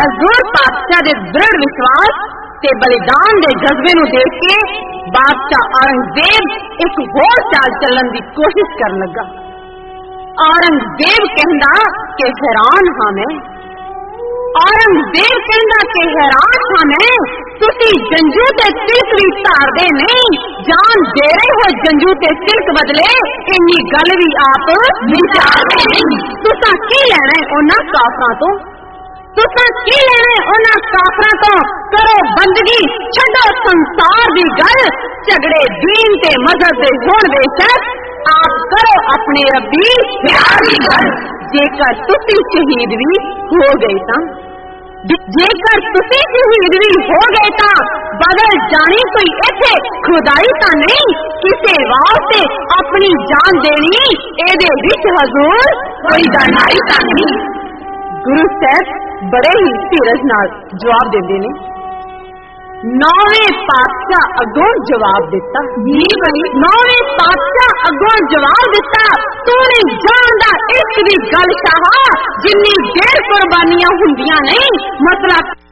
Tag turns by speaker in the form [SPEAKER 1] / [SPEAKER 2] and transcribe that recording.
[SPEAKER 1] हजूर पातशाह दे दृढ़ विश्वास ते बलिदान दे जज्बे नूं देख के बादशाह औरंगजेब एक होर चाल चलन की कोशिश करन लगा। औरंगजेब कहंदा कि हैरान हां मैं, औरंगजेब कहंदा कि हैरान हां मैं, तुसी जंजू ते तिलक भी धारदे नहीं, जान दे रहे हो जंजू ते तिलक बदले, इन्नी गल भी आप विचारदे नहीं। तुसां की लेना है उन्हां काफरां तो, तुसां की लेना है उन्हां काफरां तो, करो बंदगी छड्डो संसार दी गल, झगड़े दीन ते मजहब दे होण बेशक, आप करो अपने रब्बी प्यार दी गल। जेकर तुसी शहीद भी हो गए तां, जेकर तुसी शहीद भी हो गए तां बदल जानी कोई इत्थे खुदाई तां नहीं, किसे वास्ते अपनी जान देनी एदे विच हजूर कोई दानाई तां नहीं। गुरु साहब बड़े ही धीरज नाल जवाब देंदे ने। नौवें पातशाह अगों जवाब दिता, जी भाई नौवें पातशाह अगों जवाब दिता, तू नहीं जानदा इश्क दी गल शाह, जिन्नी देर कुर्बानियां हुंदियां नहीं, मतलब